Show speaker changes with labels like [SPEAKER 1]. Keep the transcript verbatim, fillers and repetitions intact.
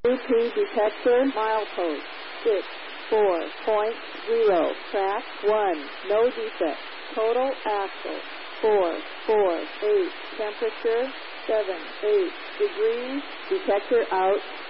[SPEAKER 1] U P detector milepost six four point zero. Track one. No defect. Total axle four four eight. Temperature seven eight degrees. Detector out.